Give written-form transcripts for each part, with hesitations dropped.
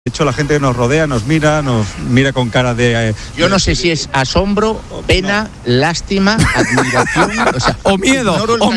De hecho, la gente que nos rodea nos mira con cara de... Yo no sé si es asombro, pena, lástima, admiración... O miedo.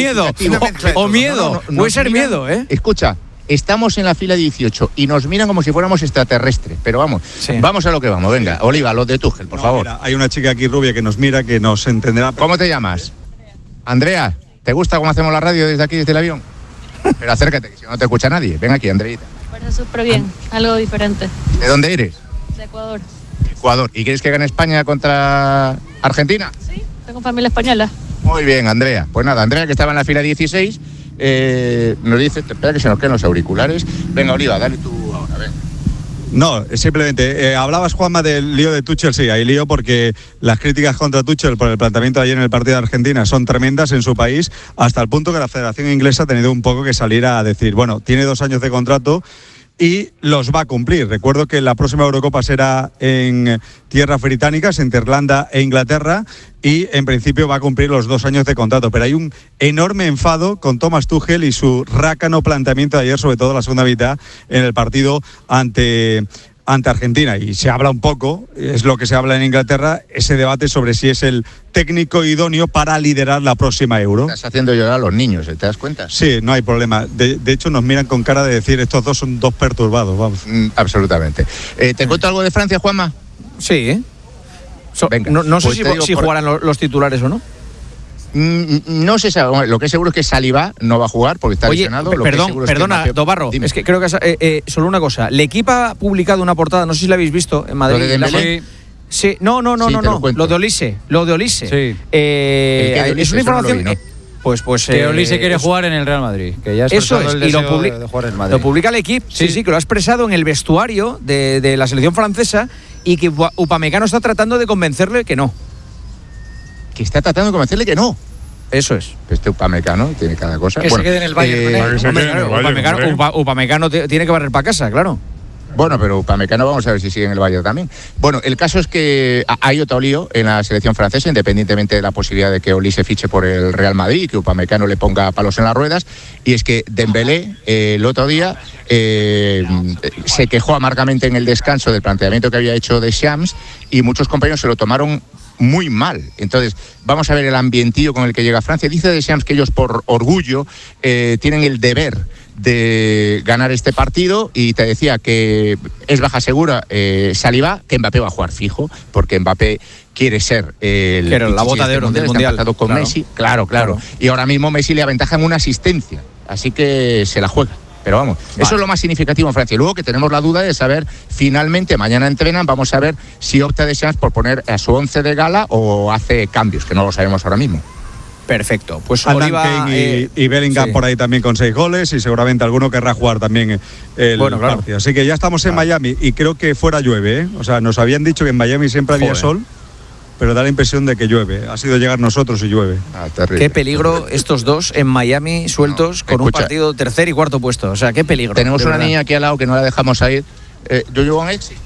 Puede ser miedo, ¿eh? Escucha, estamos en la fila 18 y nos miran como si fuéramos extraterrestres. Pero vamos, vamos a lo que vamos. Venga, Oliva, lo de Tuchel, por favor. Mira, hay una chica aquí rubia que nos mira, que nos entenderá. ¿Cómo te llamas? Andrea, ¿te gusta cómo hacemos la radio desde aquí, desde el avión? Pero acércate, que si no te escucha nadie. Ven aquí, Andreita. Parece súper bien, algo diferente. ¿De dónde eres? De Ecuador. Ecuador. ¿Y quieres que gane España contra Argentina? Sí, tengo familia española. Muy bien, Andrea. Pues nada, Andrea, que estaba en la fila 16, nos dice, espera que se nos queden los auriculares. Venga, Oliva, dale tú ahora, ven. No, simplemente, hablabas, Juanma, del lío de Tuchel. Sí, hay lío porque las críticas contra Tuchel por el planteamiento de ayer en el partido de Argentina son tremendas en su país, hasta el punto que la Federación Inglesa ha tenido un poco que salir a decir, bueno, tiene 2 años de contrato y los va a cumplir. Recuerdo que la próxima Eurocopa será en tierras británicas, entre Irlanda e Inglaterra, y en principio va a cumplir los 2 años de contrato. Pero hay un enorme enfado con Thomas Tuchel y su rácano planteamiento de ayer, sobre todo la segunda mitad, en el partido ante Argentina. Y se habla un poco, es lo que se habla en Inglaterra, ese debate sobre si es el técnico idóneo para liderar la próxima Euro. Estás haciendo llorar a los niños, ¿te das cuenta? Sí, no hay problema. De hecho, nos miran con cara de decir, estos dos son 2 perturbados, vamos. Absolutamente. ¿Te cuento algo de Francia, Juanma? Sí. Venga, no sé pues si jugarán los titulares o no. No se sabe. Lo que es seguro es que Saliba no va a jugar porque está lesionado. Perdona, Dobarro. Dime. Es que creo que solo una cosa. L'Equipe ha publicado una portada, no sé si la habéis visto en Madrid. ¿Lo de Dembélé? Sí, no. Lo de Olise. Sí. Es una información. No Pues que Olise quiere jugar en el Real Madrid, que ya eso es, el y deseo de jugar en el Madrid. Lo publica l'Equipe, sí, que lo ha expresado en el vestuario de la selección francesa, y que Upamecano está tratando de convencerle que no. Que está tratando de convencerle que no. Eso es. Este Upamecano tiene cada cosa. Que se quede en el Bayern. Upamecano tiene que barrer para casa, claro. Bueno, pero Upamecano vamos a ver si sigue en el Bayern también. Bueno, el caso es que hay otro lío en la selección francesa, independientemente de la posibilidad de que Olise fiche por el Real Madrid y que Upamecano le ponga palos en las ruedas, y es que Dembélé el otro día se quejó amargamente en el descanso del planteamiento que había hecho Deschamps, y muchos compañeros se lo tomaron muy mal. Entonces, vamos a ver el ambientillo con el que llega Francia. Dice Deschamps que ellos, por orgullo, tienen el deber de ganar este partido, y te decía que es baja segura Saliba, que Mbappé va a jugar fijo, porque Mbappé quiere ser la bota de oro del Mundial. Está con Messi, claro. Y ahora mismo Messi le aventaja en una asistencia, así que se la juega. Pero vamos, eso es lo más significativo en Francia. Y luego que tenemos la duda de saber, finalmente, mañana entrenan, vamos a ver si opta Deschamps por poner a su 11 de gala o hace cambios, que no lo sabemos ahora mismo. Perfecto. Pues Oliva y Bellingham por ahí también con 6 goles, y seguramente alguno querrá jugar también el partido. Así que ya estamos en Miami, y creo que fuera llueve, ¿eh? O sea, nos habían dicho que en Miami siempre había sol, pero da la impresión de que llueve. Ha sido llegar nosotros y llueve. Qué peligro estos dos en Miami sueltos con un partido tercer y cuarto puesto. O sea, qué peligro. Tenemos una niña aquí al lado que no la dejamos ir. ¿Do you want exit?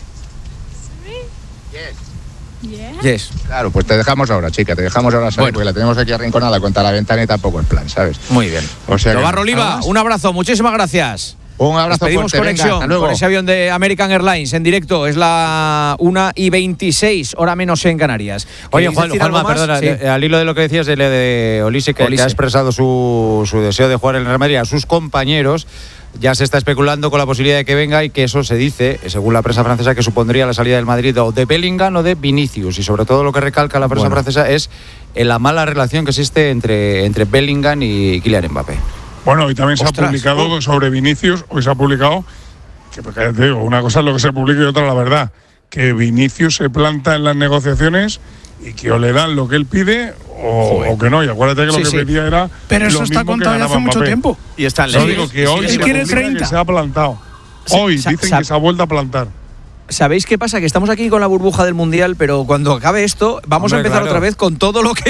Yes. Claro, pues te dejamos ahora, chica, te dejamos ahora salir, porque la tenemos aquí arrinconada contra la ventana y tampoco en plan, ¿sabes? Muy bien. O sea, Dobarro Oliva, un abrazo, muchísimas gracias. Un abrazo. Pedimos conexión con ese avión de American Airlines en directo. Es la 1:26, hora menos en Canarias. Oye, Juanma, perdona, al hilo de lo que decías de Olise, que ha expresado su deseo de jugar en el Real Madrid a sus compañeros. Ya se está especulando con la posibilidad de que venga, y que eso se dice, según la prensa francesa, que supondría la salida del Madrid o de Bellingham o de Vinicius. Y sobre todo lo que recalca la prensa francesa es la mala relación que existe entre Bellingham y Kylian Mbappé. Bueno, y también se ha publicado sobre Vinicius, hoy se ha publicado, que te digo, una cosa es lo que se publica y otra la verdad, que Vinicius se planta en las negociaciones y que o le dan lo que él pide o que no. Y acuérdate que lo que pedía era. Pero eso está contado ya hace mucho tiempo. Y está en ley. Digo que hoy él quiere 30. Que se ha plantado. Hoy dicen que se ha vuelto a plantar. ¿sabéis qué pasa? Que estamos aquí con la burbuja del Mundial, pero cuando acabe esto, vamos a empezar otra vez con todo lo que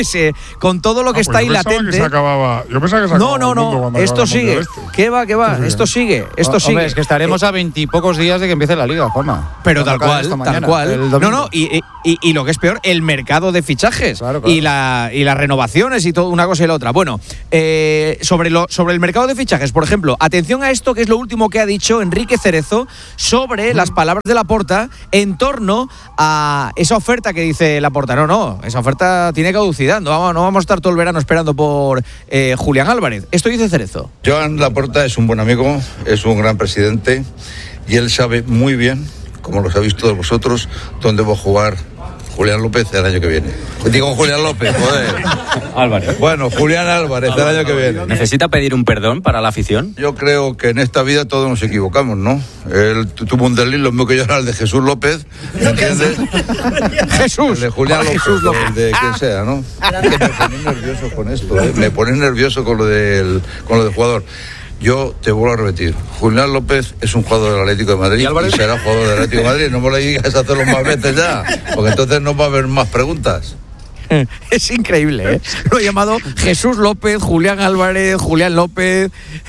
está ahí latente. Yo pensaba que se acababa. No, esto sigue. ¿Qué va? Esto sigue. Hombre, es que estaremos a 20 y pocos días de que empiece la Liga, Juanma. Pero tal cual. No, y lo que es peor, el mercado de fichajes. Claro. Y las renovaciones y todo, una cosa y la otra. Bueno, sobre el mercado de fichajes, por ejemplo, atención a esto, que es lo último que ha dicho Enrique Cerezo sobre las palabras de Laporta en torno a esa oferta que dice Laporta. No, esa oferta tiene caducidad. No vamos a estar todo el verano esperando por Julián Álvarez. Esto dice Cerezo. Joan Laporta es un buen amigo, es un gran presidente y él sabe muy bien, como lo sabéis todos vosotros, dónde va a jugar Julián López el año que viene. Digo Julián López, joder. Álvarez. Bueno, Julián Álvarez el año que viene. ¿Necesita pedir un perdón para la afición? Yo creo que en esta vida todos nos equivocamos, ¿no? Él tuvo un desliz, lo mismo que yo era el de Jesús López, ¿entiendes? Jesús. El de Julián López, el de quien sea, ¿no? Que me pone nervioso con esto, me pone nervioso con lo del jugador. Yo te vuelvo a repetir, Julián López es un jugador del Atlético de Madrid y será jugador del Atlético de Madrid. No me lo digas a hacerlo más veces ya, porque entonces no va a haber más preguntas. Es increíble, ¿eh? Lo he llamado Jesús López, Julián Álvarez, Julián López.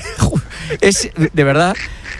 Es, de verdad,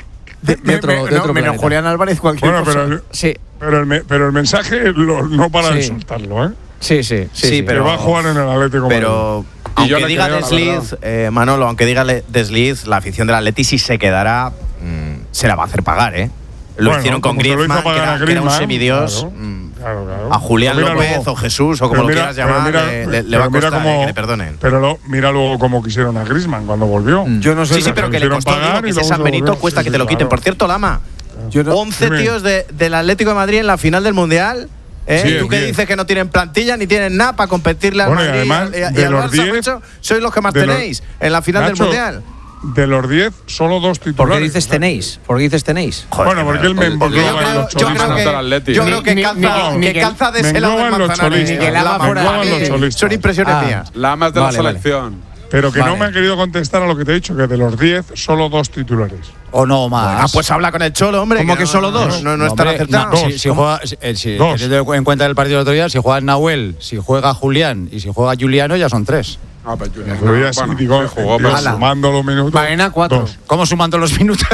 de otro menos Julián Álvarez, cualquier cosa. Pero el mensaje no para de soltarlo, ¿eh? Sí, pero va a jugar en el Atlético de Madrid. Aunque diga desliz, Manolo, aunque diga desliz, la afición del Atleti si se quedará, se la va a hacer pagar, ¿eh? Lo hicieron con Griezmann, que era un semidios. Claro. A Julián López o Jesús o como lo quieras llamar, le va a costar que le perdonen. Pero mira luego cómo quisieron a Griezmann cuando volvió. Yo no sé. Sí, pero que le costó, digo, que ese San Benito cuesta que te lo quiten. Por cierto, Lama, 11 tíos del Atlético de Madrid en la final del Mundial. Sí, tú que dices que no tienen plantilla ni tienen nada para competirle al Madrid y al Barça, sois los que más tenéis en la final del Mundial. De los 10, solo 2 titulares. ¿Por qué dices tenéis? Joder, bueno, porque él me engloba en los cholistas. Yo creo que calza de ese lado del Manzanares. Son impresiones mías. Lamas de la selección. Pero que no me ha querido contestar a lo que te he dicho, que de los 10, solo 2 titulares. O no más. Bueno, pues habla con el Cholo, hombre. ¿Cómo que solo 2? No están acertados. Si juega, teniendo en cuenta el partido del otro día, si juega Nahuel, si juega Julián y si juega Juliano, ya son 3. Pero Julián jugó, pero sumando los minutos. Maena 4. ¿Cómo sumando los minutos?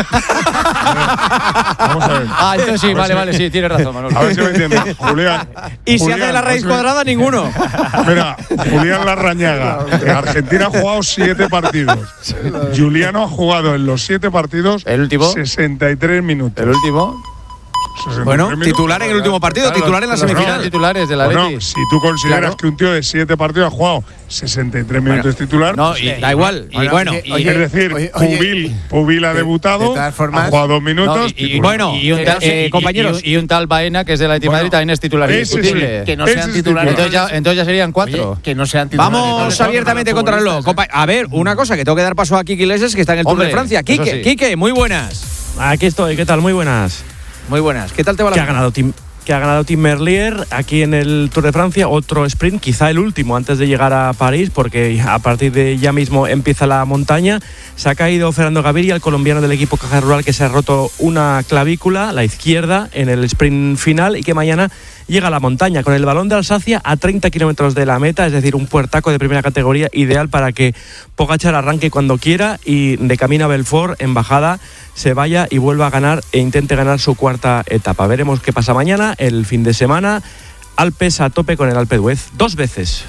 Vamos a ver. Entonces sí, vale, sí, tienes razón, Manolo. A ver si me entiendes. Julián. Y si hace la raíz cuadrada, ninguno. Mira, Julián Larrañaga. Argentina ha jugado 7 partidos. Juliano ha jugado en los 7 partidos ¿el último? 63 minutos. ¿El último? Bueno, titular en el último partido, titular en la semifinal. Titulares de la Atleti. Si tú consideras que un tío de 7 partidos ha jugado 63 minutos titular, no, da igual. Y bueno, es decir, Pubil ha debutado, ha jugado 2 minutos. Compañeros. Y un tal Baena, que es de la Atleti Madrid, también es titular indiscutible. Que no sean titulares. Entonces ya serían 4. Que no sean titulares. Vamos abiertamente contra el reloj. A ver, una cosa, que tengo que dar paso a Quique Iglesias, que está en el Tour de Francia. Quique, muy buenas. Aquí estoy, ¿qué tal? Muy buenas. Muy buenas. ¿Qué tal te va la vida? Que ha ganado Tim Merlier aquí en el Tour de Francia, otro sprint, quizá el último antes de llegar a París, porque a partir de ya mismo empieza la montaña. Se ha caído Fernando Gaviria, el colombiano del equipo Caja Rural, que se ha roto una clavícula, la izquierda, en el sprint final, y que mañana llega a la montaña con el Balón de Alsacia a 30 kilómetros de la meta, es decir, un puertaco de primera categoría ideal para que Pogačar arranque cuando quiera y de camino a Belfort, en bajada, se vaya y vuelva a ganar e intente ganar su 4ª etapa. Veremos qué pasa mañana, el fin de semana. Alpes a tope con el Alpe d'Huez, 2 veces.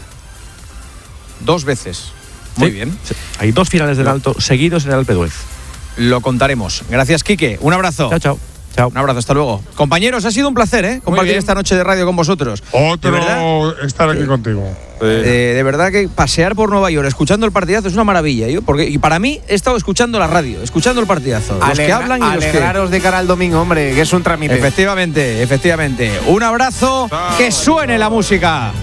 2 veces. Muy bien. Hay 2 finales del Alto seguidos en el Alpe d'Huez. Lo contaremos. Gracias, Quique. Un abrazo. Chao. Un abrazo, hasta luego. Compañeros, ha sido un placer, compartir esta noche de radio con vosotros. Estar aquí contigo. De verdad que pasear por Nueva York escuchando el partidazo es una maravilla. Y para mí he estado escuchando la radio, escuchando el partidazo. Los que hablan y los que… Alegraros de cara al domingo, hombre, que es un trámite. Efectivamente. Un abrazo, que suene la música.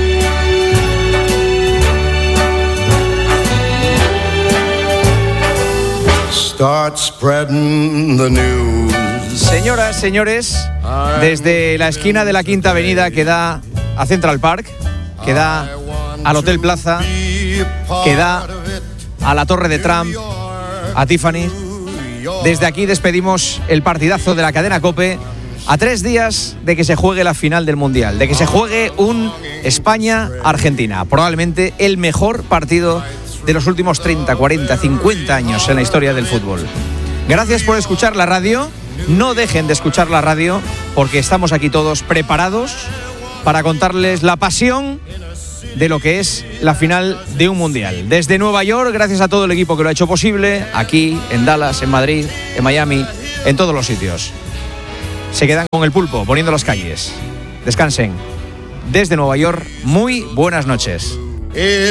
Start spreading the news. Señoras, señores, desde la esquina de la Quinta Avenida que da a Central Park, que da al Hotel Plaza, que da a la Torre de Trump, a Tiffany, desde aquí despedimos el partidazo de la cadena COPE A 3 días de que se juegue la final del Mundial, de que se juegue un España-Argentina, probablemente el mejor partido de los últimos 30, 40, 50 años en la historia del fútbol. Gracias por escuchar la radio. No dejen de escuchar la radio porque estamos aquí todos preparados para contarles la pasión de lo que es la final de un mundial. Desde Nueva York, gracias a todo el equipo que lo ha hecho posible, aquí, en Dallas, en Madrid, en Miami, en todos los sitios. Se quedan con el pulpo, poniendo las calles. Descansen. Desde Nueva York, muy buenas noches.